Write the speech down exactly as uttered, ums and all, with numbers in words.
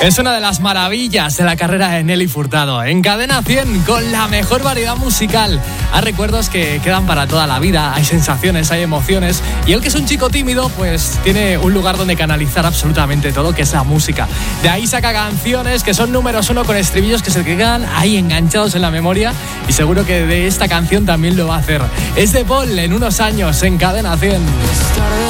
Es una de las maravillas de la carrera de Nelly Furtado. En Cadena cien, con la mejor variedad musical. Hay recuerdos que quedan para toda la vida, hay sensaciones, hay emociones. Y él, que es un chico tímido, pues tiene un lugar donde canalizar absolutamente todo, que es la música. De ahí saca canciones que son números uno, con estribillos que se quedan ahí enganchados en la memoria. Y seguro que de esta canción también lo va a hacer. Es de Paul, en unos años, en Cadena cien.